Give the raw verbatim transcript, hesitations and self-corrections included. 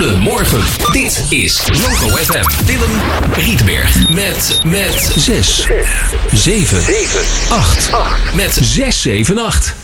Goedemorgen, dit is Loco F M. Willem Rietberg met, met zes, zeven, acht, met zes zeven acht.